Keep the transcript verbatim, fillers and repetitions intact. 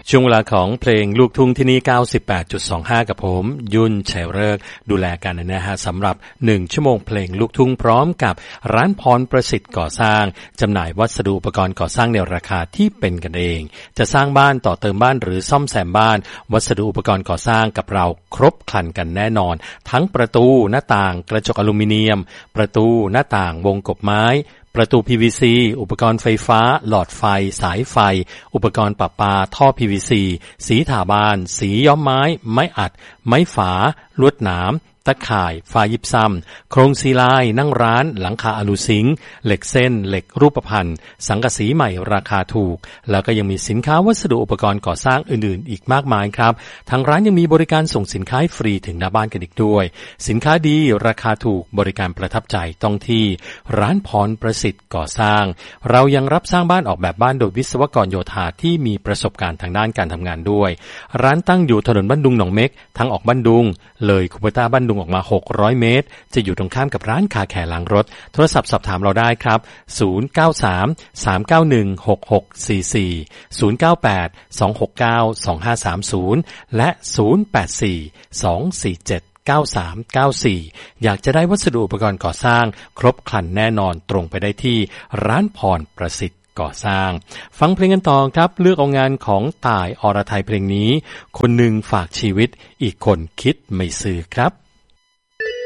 ช่วงเวลาของเพลงลูกทุ่งที่นี่ เก้าสิบแปดจุดสองห้า กับผมยุ่นชัยฤกษ์ดูแลกันนะฮะสำหรับหนึ่งชั่วโมงเพลงลูกทุ่งพร้อมกับร้านพรประสิทธิ์ก่อสร้างจำหน่ายวัสดุอุปกรณ์ก่อสร้างในราคาที่เป็นกันเองจะสร้างบ้านต่อเติมบ้านหรือซ่อมแซมบ้านวัสดุอุปกรณ์ก่อสร้างกับเราครบครันกันแน่นอนทั้งประตูหน้าต่างกระจกอลูมิเนียมประตูหน้าต่างวงกบไม้ประตู พี วี ซี อุปกรณ์ไฟฟ้าหลอดไฟสายไฟอุปกรณ์ประปาท่อ พี วี ซี สีถาบ้านสีย้อมไม้ไม้อัดไม้ฝาลวดหนามตะข่ายฝายิบซ้ำโครงซีลายนั่งร้านหลังคาอลูซิงค์เหล็กเส้นเหล็กรูปพรรณสังกะสีใหม่ราคาถูกแล้วก็ยังมีสินค้าวัสดุอุปกรณ์ก่อสร้างอื่นๆอีกมากมายครับทางร้านยังมีบริการส่งสินค้าฟรีถึงหน้าบ้านกันอีกด้วยสินค้าดีราคาถูกบริการประทับใจต้องที่ร้านพรประสิทธิ์ก่อสร้างเรายังรับสร้างบ้านออกแบบบ้านโดยวิศวกรโยธาที่มีประสบการณ์ทางด้านการทำงานด้วยร้านตั้งอยู่ถนนบ้านดุงหนองเม็กทางออกบ้านดุงเลยคูเปต้าบ้านดุงออกมาหกร้อยเมตรจะอยู่ตรงข้ามกับร้านคาแคร์ล้างรถโทรศัพท์สอบถามเราได้ครับศูนย์ เก้า สาม สาม เก้า หนึ่ง หก หก สี่ สี่ ศูนย์ เก้า แปด สอง หก เก้า สอง ห้า สาม ศูนย์และศูนย์ แปด สี่ สอง สี่ เจ็ด เก้า สาม เก้า สี่อยากจะได้วัสดุอุปกรณ์ก่อสร้างครบครันแน่นอนตรงไปได้ที่ร้านพรประสิทธิ์ก่อสร้างฟังเพลงกันต่อครับเลือกเอางานของต่ายอรไทยเพลงนี้คนหนึ่งฝากชีวิตอีกคนคิดไม่ซื่อครับ